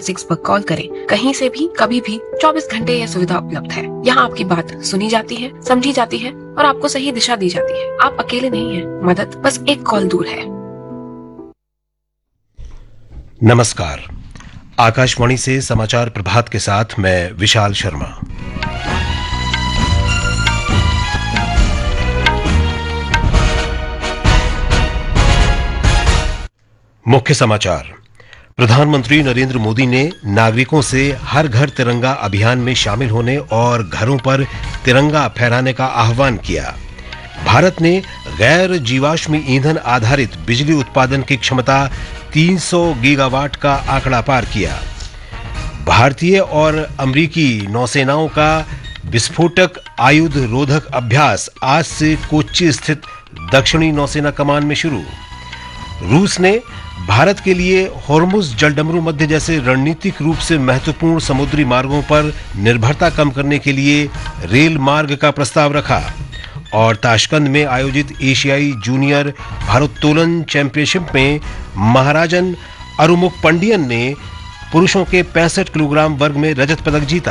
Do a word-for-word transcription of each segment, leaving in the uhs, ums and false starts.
Six पर call करें। कहीं से भी कभी भी चौबीस घंटे यह सुविधा उपलब्ध है। यहाँ आपकी बात सुनी जाती है, समझी जाती है और आपको सही दिशा दी जाती है। आप अकेले नहीं हैं, मदद बस एक कॉल दूर है। नमस्कार, आकाशवाणी से समाचार प्रभात के साथ मैं विशाल शर्मा। मुख्य समाचार। प्रधानमंत्री नरेंद्र मोदी ने नागरिकों से हर घर तिरंगा अभियान में शामिल होने और घरों पर तिरंगा फहराने का आह्वान किया। भारत ने गैर जीवाश्मी ईंधन आधारित बिजली उत्पादन की क्षमता तीन सौ गीगावाट का आंकड़ा पार किया। भारतीय और अमेरिकी नौसेनाओं का विस्फोटक आयुध रोधक अभ्यास आज से कोच्चि स्थित दक्षिणी नौसेना कमान में शुरू। रूस ने भारत के लिए होर्मुज जलडमरू मध्य जैसे रणनीतिक रूप से महत्वपूर्ण समुद्री मार्गों पर निर्भरता कम करने के लिए रेल मार्ग का प्रस्ताव रखा। और ताशकंद में आयोजित एशियाई जूनियर भारोत्तोलन चैंपियनशिप में महाराजन अरुमुक पंडियन ने पुरुषों के पैंसठ किलोग्राम वर्ग में रजत पदक जीता।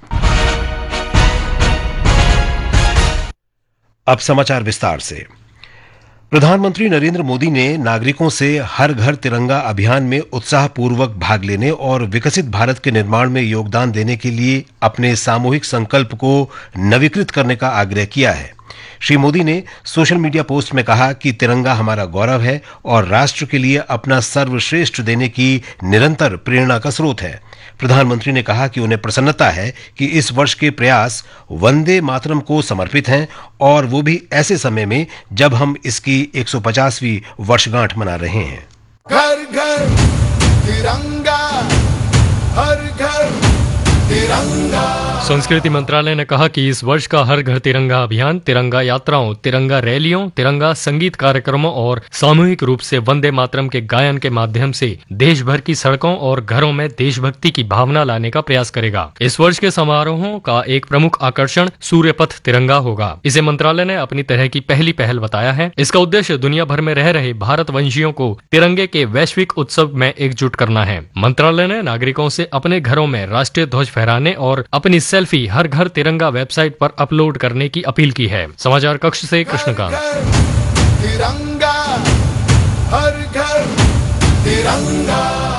अब समाचार विस्तार से। प्रधानमंत्री नरेंद्र मोदी ने नागरिकों से हर घर तिरंगा अभियान में उत्साहपूर्वक भाग लेने और विकसित भारत के निर्माण में योगदान देने के लिए अपने सामूहिक संकल्प को नवीकृत करने का आग्रह किया है। श्री मोदी ने सोशल मीडिया पोस्ट में कहा कि तिरंगा हमारा गौरव है और राष्ट्र के लिए अपना सर्वश्रेष्ठ देने की निरंतर प्रेरणा का स्रोत है। प्रधानमंत्री ने कहा कि उन्हें प्रसन्नता है कि इस वर्ष के प्रयास वंदे मातरम को समर्पित हैं और वो भी ऐसे समय में जब हम इसकी एक सौ पचासवीं वर्षगांठ मना रहे हैं। घर घर तिरंगा, हर घर तिरंगा। संस्कृति मंत्रालय ने कहा कि इस वर्ष का हर घर तिरंगा अभियान तिरंगा यात्राओं, तिरंगा रैलियों, तिरंगा संगीत कार्यक्रमों और सामूहिक रूप से वंदे मातरम के गायन के माध्यम से देश भर की सड़कों और घरों में देशभक्ति की भावना लाने का प्रयास करेगा। इस वर्ष के समारोहों का एक प्रमुख आकर्षण सूर्य पथ तिरंगा होगा। इसे मंत्रालय ने अपनी तरह की पहली पहल बताया है। इसका उद्देश्य दुनिया भर में रह रहे भारतवंशियों को तिरंगे के वैश्विक उत्सव में एकजुट करना है। मंत्रालय ने नागरिकों से अपने घरों में राष्ट्रीय ध्वज फहराने और अपनी सेल्फी हर घर तिरंगा वेबसाइट पर अपलोड करने की अपील की है। समाचार कक्ष से कृष्णकांत। तिरंगा, हर घर तिरंगा।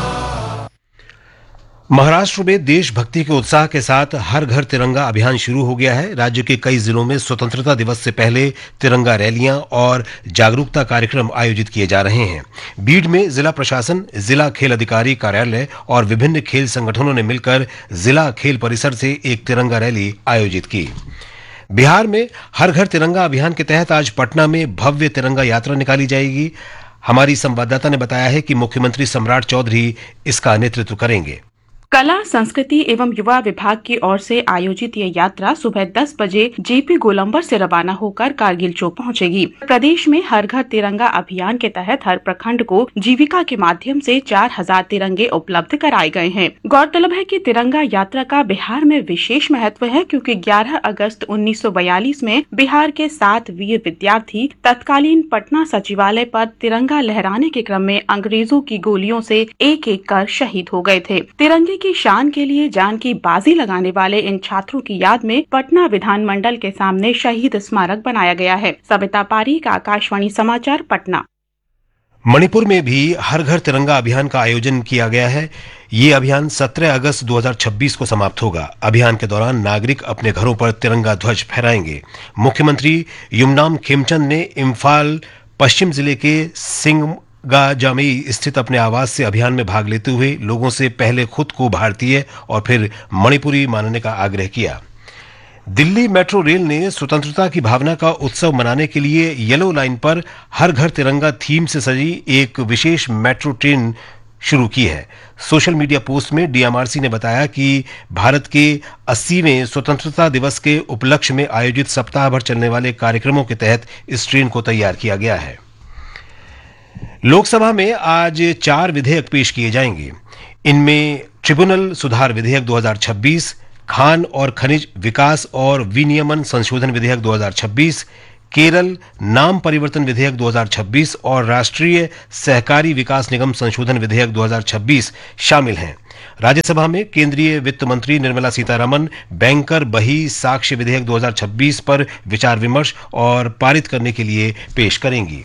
महाराष्ट्र में देशभक्ति के उत्साह के साथ हर घर तिरंगा अभियान शुरू हो गया है। राज्य के कई जिलों में स्वतंत्रता दिवस से पहले तिरंगा रैलियां और जागरूकता कार्यक्रम आयोजित किए जा रहे हैं। बीड में जिला प्रशासन, जिला खेल अधिकारी कार्यालय और विभिन्न खेल संगठनों ने मिलकर जिला खेल परिसर से एक तिरंगा रैली आयोजित की। बिहार में हर घर तिरंगा अभियान के तहत आज पटना में भव्य तिरंगा यात्रा निकाली जाएगी। हमारी संवाददाता ने बताया है कि मुख्यमंत्री सम्राट चौधरी इसका नेतृत्व करेंगे। कला, संस्कृति एवं युवा विभाग की ओर से आयोजित यह यात्रा सुबह दस बजे जेपी गोलंबर से रवाना होकर कारगिल चौक पहुंचेगी। प्रदेश में हर घर तिरंगा अभियान के तहत हर प्रखंड को जीविका के माध्यम से चार हजार तिरंगे उपलब्ध कराए गए हैं। गौरतलब है कि तिरंगा यात्रा का बिहार में विशेष महत्व है, क्योंकि ग्यारह अगस्त उन्नीस सौ बयालीस में बिहार के सात वीर विद्यार्थी तत्कालीन पटना सचिवालय पर तिरंगा लहराने के क्रम में अंग्रेजों की गोलियों से एक एक कर शहीद हो गए थे। तिरंगे की शान के लिए जान की बाजी लगाने वाले इन छात्रों की याद में पटना विधानमंडल के सामने शहीद स्मारक बनाया गया है। सविता पारीक, आकाशवाणी समाचार, पटना। मणिपुर में भी हर घर तिरंगा अभियान का आयोजन किया गया है। ये अभियान सत्रह अगस्त दो हज़ार छब्बीस को समाप्त होगा। अभियान के दौरान नागरिक अपने घरों पर तिरंगा ध्वज फहराएंगे। मुख्यमंत्री युमनाम खेमचंद ने इम्फाल पश्चिम जिले के सिंह गाजामेई स्थित अपने आवास से अभियान में भाग लेते हुए लोगों से पहले खुद को भारतीय और फिर मणिपुरी मानने का आग्रह किया। दिल्ली मेट्रो रेल ने स्वतंत्रता की भावना का उत्सव मनाने के लिए येलो लाइन पर हर घर तिरंगा थीम से सजी एक विशेष मेट्रो ट्रेन शुरू की है। सोशल मीडिया पोस्ट में डीएमआरसी ने बताया कि भारत के अस्सीवें स्वतंत्रता दिवस के उपलक्ष्य में आयोजित सप्ताह भर चलने वाले कार्यक्रमों के तहत इस ट्रेन को तैयार किया गया है। लोकसभा में आज चार विधेयक पेश किए जाएंगे। इनमें ट्रिब्यूनल सुधार विधेयक दो हज़ार छब्बीस, खान और खनिज विकास और विनियमन संशोधन विधेयक दो हज़ार छब्बीस, केरल नाम परिवर्तन विधेयक दो हज़ार छब्बीस और राष्ट्रीय सहकारी विकास निगम संशोधन विधेयक दो हज़ार छब्बीस शामिल हैं। राज्यसभा में केंद्रीय वित्त मंत्री निर्मला सीतारमण बैंकर बही साक्ष्य विधेयक दो हज़ार छब्बीस पर विचार विमर्श और पारित करने के लिए पेश करेंगी।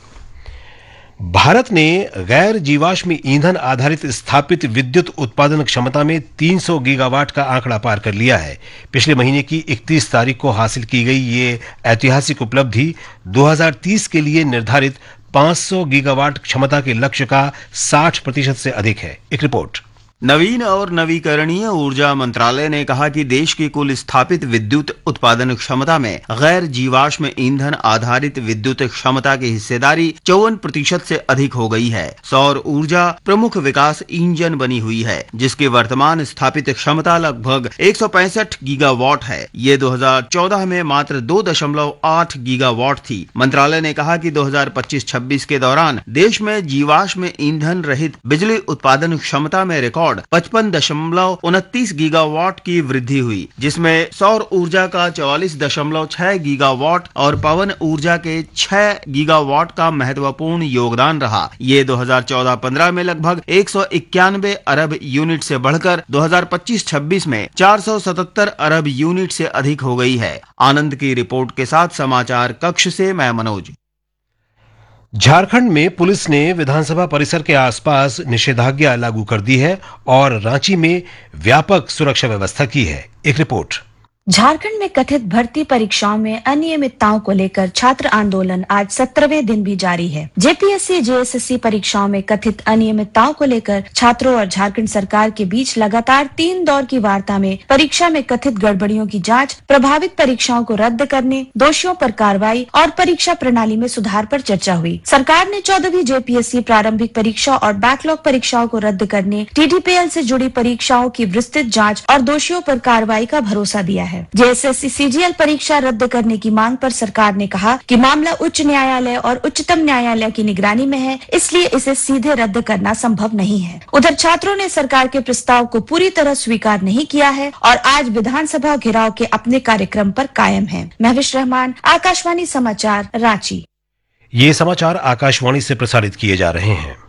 भारत ने गैर जीवाश्म ईंधन आधारित स्थापित विद्युत उत्पादन क्षमता में तीन सौ गीगावाट का आंकड़ा पार कर लिया है। पिछले महीने की इकतीस तारीख को हासिल की गई ये ऐतिहासिक उपलब्धि दो हज़ार तीस के लिए निर्धारित पाँच सौ गीगावाट क्षमता के लक्ष्य का साठ प्रतिशत से अधिक है। एक रिपोर्ट। नवीन और नवीकरणीय ऊर्जा मंत्रालय ने कहा कि देश की कुल स्थापित विद्युत उत्पादन क्षमता में गैर जीवाश्म ईंधन आधारित विद्युत क्षमता की हिस्सेदारी चौवन प्रतिशत से अधिक हो गई है। सौर ऊर्जा प्रमुख विकास इंजन बनी हुई है, जिसकी वर्तमान स्थापित क्षमता लगभग एक सौ पैंसठ गीगावाट है। ये दो हज़ार चौदह में मात्र दो दशमलव आठ गीगावाट थी। मंत्रालय ने कहा कि दो हज़ार पच्चीस छब्बीस के दौरान देश में जीवाश्म ईंधन रहित बिजली उत्पादन क्षमता में रिकॉर्ड पचपन दशमलव उनतीस गीगावाट की वृद्धि हुई, जिसमें सौर ऊर्जा का चौवालीस दशमलव छह गीगावाट और पवन ऊर्जा के छह गीगावाट का महत्वपूर्ण योगदान रहा। ये दो हज़ार चौदह पंद्रह में लगभग एक सौ इक्यानवे अरब यूनिट से बढ़कर दो हज़ार पच्चीस छब्बीस में चार सौ सतहत्तर अरब यूनिट से अधिक हो गई है। आनंद की रिपोर्ट के साथ समाचार कक्ष से मैं मनोज। झारखंड में पुलिस ने विधानसभा परिसर के आसपास निषेधाज्ञा लागू कर दी है और रांची में व्यापक सुरक्षा व्यवस्था की है। एक रिपोर्ट। झारखंड में कथित भर्ती परीक्षाओं में अनियमितताओं को लेकर छात्र आंदोलन आज सत्रहवें दिन भी जारी है। जेपीएससी जेएसएससी परीक्षाओं में कथित अनियमितताओं को लेकर छात्रों और झारखंड सरकार के बीच लगातार तीन दौर की वार्ता में परीक्षा में कथित गड़बड़ियों की जांच, प्रभावित परीक्षाओं को रद्द करने, दोषियों पर कार्रवाई और परीक्षा प्रणाली में सुधार पर चर्चा हुई। सरकार ने चौदहवीं जेपीएससी प्रारंभिक परीक्षा और बैकलॉग परीक्षाओं को रद्द करने, टीडीपीएल से जुड़ी परीक्षाओं की विस्तृत जाँच और दोषियों पर कार्रवाई का भरोसा दिया है। जेएसएससी सीजीएल परीक्षा रद्द करने की मांग पर सरकार ने कहा कि मामला उच्च न्यायालय और उच्चतम न्यायालय की निगरानी में है, इसलिए इसे सीधे रद्द करना संभव नहीं है। उधर छात्रों ने सरकार के प्रस्ताव को पूरी तरह स्वीकार नहीं किया है और आज विधानसभा घेराव के अपने कार्यक्रम पर कायम है। महविश रहमान, आकाशवाणी समाचार, रांची। ये समाचार आकाशवाणी से प्रसारित किए जा रहे हैं।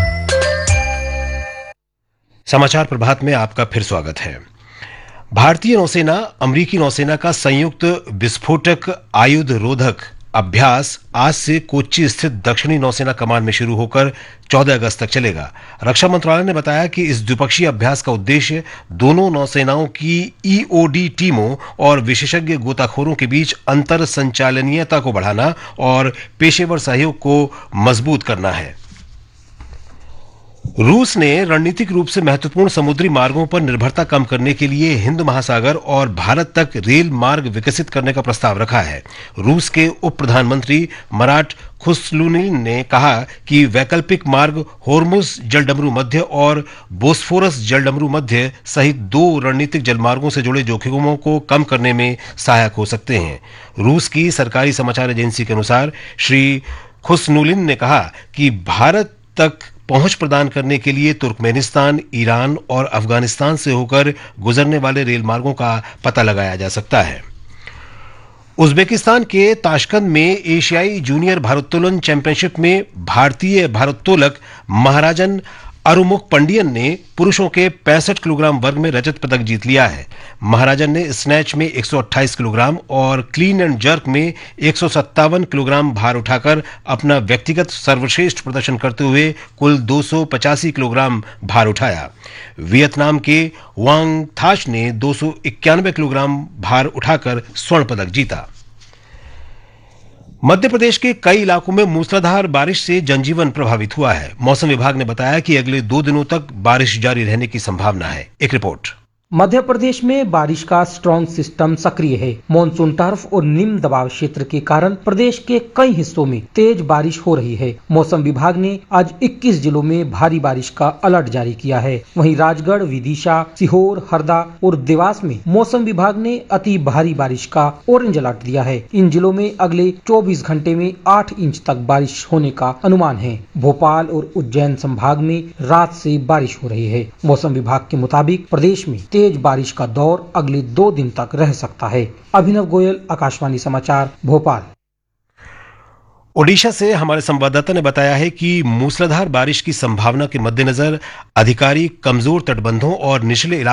समाचार प्रभात में आपका फिर स्वागत है। भारतीय नौसेना अमेरिकी नौसेना का संयुक्त विस्फोटक आयुध रोधक अभ्यास आज से कोच्चि स्थित दक्षिणी नौसेना कमान में शुरू होकर चौदह अगस्त तक चलेगा। रक्षा मंत्रालय ने बताया कि इस द्विपक्षीय अभ्यास का उद्देश्य दोनों नौसेनाओं की ईओडी टीमों और विशेषज्ञ गोताखोरों के बीच अंतर संचालनीयता को बढ़ाना और पेशेवर सहयोग को मजबूत करना है। रूस ने रणनीतिक रूप से महत्वपूर्ण समुद्री मार्गों पर निर्भरता कम करने के लिए हिंद महासागर और भारत तक रेल मार्ग विकसित करने का प्रस्ताव रखा है। रूस के उप प्रधानमंत्री मराट खुस्लुनिन ने कहा कि वैकल्पिक मार्ग होर्मुज जलडमरू मध्य और बोस्फोरस जलडमरू मध्य सहित दो रणनीतिक जलमार्गों से जुड़े जोखिमों को कम करने में सहायक हो सकते हैं। रूस की सरकारी समाचार एजेंसी के अनुसार श्री खुस्नुलिन ने कहा कि भारत तक पहुंच प्रदान करने के लिए तुर्कमेनिस्तान, ईरान और अफगानिस्तान से होकर गुजरने वाले रेल मार्गों का पता लगाया जा सकता है। उज्बेकिस्तान के ताशकंद में एशियाई जूनियर भारोत्तोलन चैंपियनशिप में भारतीय भारोत्तोलक महाराजन अरुमुख पंडियन ने पुरुषों के पैंसठ किलोग्राम वर्ग में रजत पदक जीत लिया है। महाराजन ने स्नैच में एक सौ अट्ठाईस किलोग्राम और क्लीन एंड जर्क में एक सौ सत्तावन किलोग्राम भार उठाकर अपना व्यक्तिगत सर्वश्रेष्ठ प्रदर्शन करते हुए कुल दो सौ पचासी किलोग्राम भार उठाया। वियतनाम के वांग थाश ने दो सौ इक्यानवे किलोग्राम भार उठाकर स्वर्ण पदक जीता। मध्य प्रदेश के कई इलाकों में मूसलाधार बारिश से जनजीवन प्रभावित हुआ है। मौसम विभाग ने बताया कि अगले दो दिनों तक बारिश जारी रहने की संभावना है। एक रिपोर्ट। मध्य प्रदेश में बारिश का स्ट्रॉन्ग सिस्टम सक्रिय है। मॉनसून टर्फ और निम्न दबाव क्षेत्र के कारण प्रदेश के कई हिस्सों में तेज बारिश हो रही है। मौसम विभाग ने आज इक्कीस जिलों में भारी बारिश का अलर्ट जारी किया है। वहीं राजगढ़, विदिशा, सीहोर, हरदा और देवास में मौसम विभाग ने अति भारी बारिश का ऑरेंज अलर्ट दिया है। इन जिलों में अगले चौबीस घंटे में आठ इंच तक बारिश होने का अनुमान है। भोपाल और उज्जैन संभाग में रात से बारिश हो रही है। मौसम विभाग के मुताबिक प्रदेश में तेज बारिश का दौर अगले दो दिन तक रह सकता है। अभिनव गोयल, आकाशवाणी समाचार, भोपाल। ओडिशा से हमारे संवाददाता ने बताया है कि मूसलाधार बारिश की संभावना के मद्देनजर अधिकारी कमजोर तटबंधों और निचले